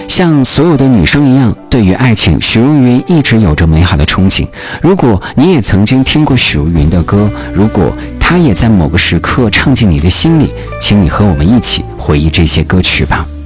像所有的女生一样，对于爱情，许茹芸一直有着美好的憧憬。如果你也曾经听过许茹芸的歌，如果她也在某个时刻唱进你的心里，请你和我们一起回忆这些歌曲吧。